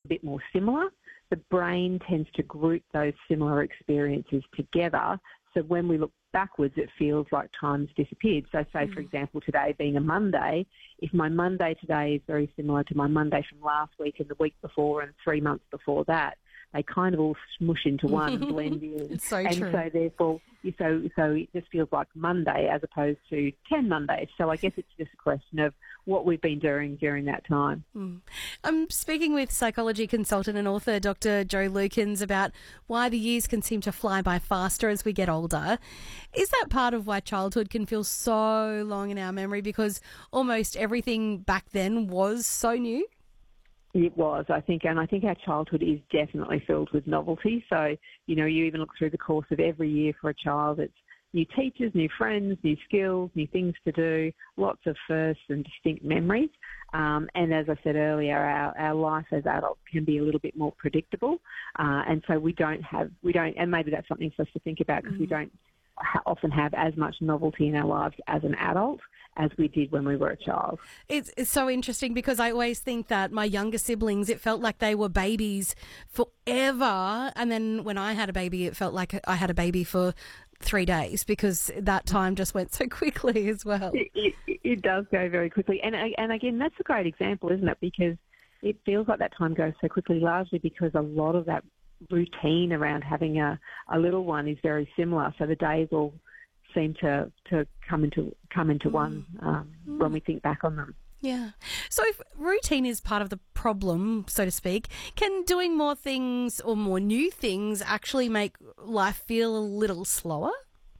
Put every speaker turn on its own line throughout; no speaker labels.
bit more similar, the brain tends to group those similar experiences together. So when we look backwards, it feels like time's disappeared. So say, for example, today being a Monday, if my Monday today is very similar to my Monday from last week and the week before and 3 months before that, they kind of all smush into one and blend in.
It's so
and
true.
so therefore, so it just feels like Monday as opposed to 10 Mondays. So I guess it's just a question of what we've been doing during that time.
I'm speaking with psychology consultant and author Dr. Jo Lukens about why the years can seem to fly by faster as we get older. Is that part of why childhood can feel so long in our memory, because almost everything back then was so new?
It was, I think, and I think our childhood is definitely filled with novelty. So, you even look through the course of every year for a child, it's new teachers, new friends, new skills, new things to do, lots of firsts and distinct memories. And as I said earlier, our life as adults can be a little bit more predictable. And so we don't, and maybe that's something for us to think about, because we don't often have as much novelty in our lives as an adult as we did when we were a child.
It's so interesting, because I always think that my younger siblings, it felt like they were babies forever. And then when I had a baby, it felt like I had a baby for 3 days, because that time just went so quickly as well.
It does go very quickly. And again, that's a great example, isn't it? Because it feels like that time goes so quickly, largely because a lot of that routine around having a little one is very similar. So the days all seem to come into one when we think back on them.
Yeah. So if routine is part of the problem, so to speak, can doing more things or more new things actually make life feel a little slower?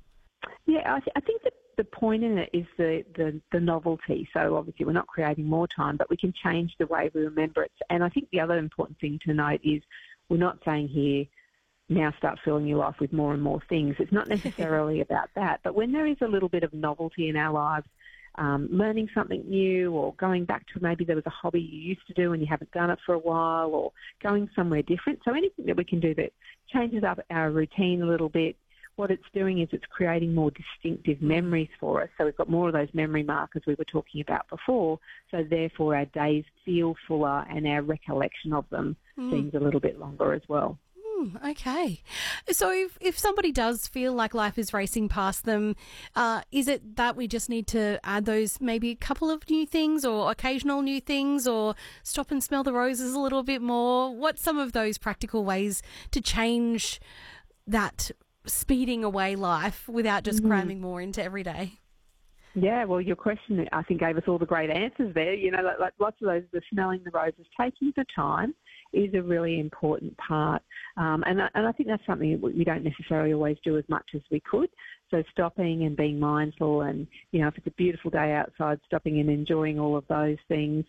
Yeah, I think that the point in it is the novelty. So obviously we're not creating more time, but we can change the way we remember it. And I think the other important thing to note is we're not saying here, now start filling your life with more and more things. It's not necessarily about that. But when there is a little bit of novelty in our lives, learning something new, or going back to maybe there was a hobby you used to do and you haven't done it for a while, or going somewhere different. So anything that we can do that changes up our routine a little bit, what it's doing is it's creating more distinctive memories for us. So we've got more of those memory markers we were talking about before. So therefore our days feel fuller and our recollection of them seems a little bit longer as well.
Okay. So if somebody does feel like life is racing past them, is it that we just need to add those maybe a couple of new things or occasional new things, or stop and smell the roses a little bit more? What's some of those practical ways to change that speeding away life without just cramming more into every day?
Yeah, well, your question, I think, gave us all the great answers there. Like lots of those, the smelling the roses, taking the time is a really important part. And I think that's something that we don't necessarily always do as much as we could. So stopping and being mindful, and, if it's a beautiful day outside, stopping and enjoying all of those things.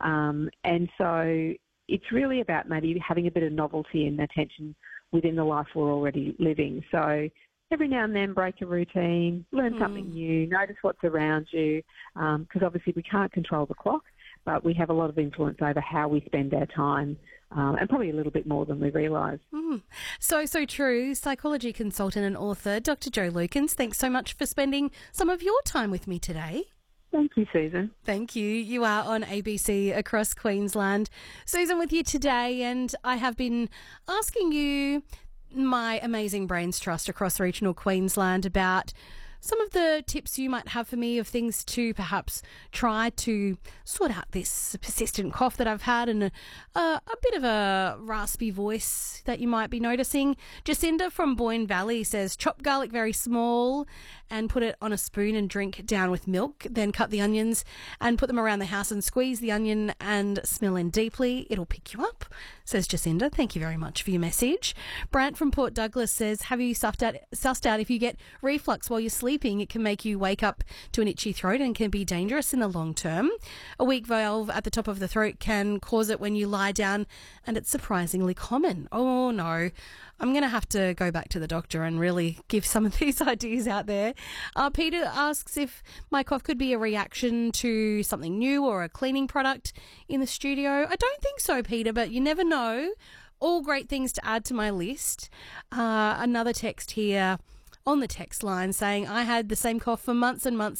And so it's really about maybe having a bit of novelty and attention within the life we're already living. So every now and then break a routine, learn something new, notice what's around you, because obviously we can't control the clock, but we have a lot of influence over how we spend our time, and probably a little bit more than we realise.
So true. Psychology consultant and author Dr. Jo Lukens, thanks so much for spending some of your time with me today.
Thank you, Susan.
Thank you. You are on ABC across Queensland. Susan with you today, and I have been asking you, my amazing brains trust across regional Queensland, about some of the tips you might have for me of things to perhaps try to sort out this persistent cough that I've had, and a bit of a raspy voice that you might be noticing. Jacinda from Boyne Valley says, chop garlic very small and put it on a spoon and drink down with milk. Then cut the onions and put them around the house and squeeze the onion and smell in deeply. It'll pick you up, says Jacinda. Thank you very much for your message. Brant from Port Douglas says, have you sussed out if you get reflux while you're sleeping? It can make you wake up to an itchy throat and can be dangerous in the long term. A weak valve at the top of the throat can cause it when you lie down, and it's surprisingly common. Oh no, I'm going to have to go back to the doctor and really give some of these ideas out there. Peter asks if my cough could be a reaction to something new or a cleaning product in the studio. I don't think so, Peter, but you never know. All great things to add to my list. Another text here on the text line saying, I had the same cough for months and months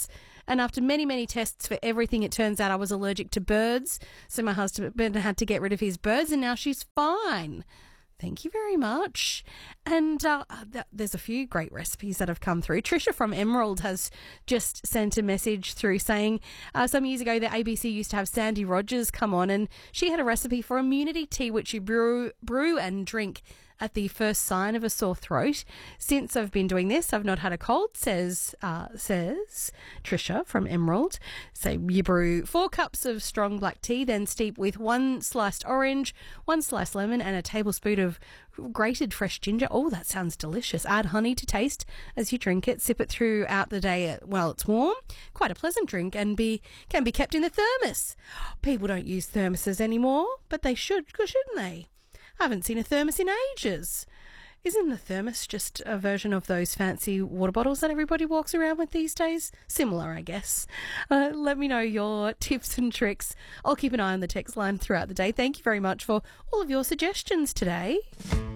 And after many, many tests for everything, it turns out I was allergic to birds. So my husband had to get rid of his birds, and now she's fine. Thank you very much. And there's a few great recipes that have come through. Trisha from Emerald has just sent a message through saying some years ago the ABC used to have Sandy Rogers come on, and she had a recipe for immunity tea which you brew and drink at the first sign of a sore throat. Since I've been doing this, I've not had a cold, says Trisha from Emerald. So you brew 4 cups of strong black tea, then steep with 1 sliced orange, 1 sliced lemon, and a tablespoon of grated fresh ginger. Oh, that sounds delicious. Add honey to taste as you drink it. Sip it throughout the day while it's warm. Quite a pleasant drink, and can be kept in a thermos. People don't use thermoses anymore, but they shouldn't they? I haven't seen a thermos in ages. Isn't the thermos just a version of those fancy water bottles that everybody walks around with these days? Similar, I guess. Let me know your tips and tricks. I'll keep an eye on the text line throughout the day. Thank you very much for all of your suggestions today.